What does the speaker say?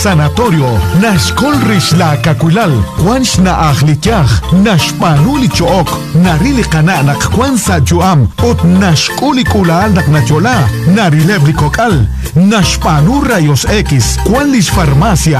sanatorio, nashkolrish la kakulal, kwansh na akhlityach, nashpanuli chook, narili kana nakwansa juam, ot nashkuli kulal naknachola, narilebri kokal, nashpanu rayos X, kwanlish farmacia,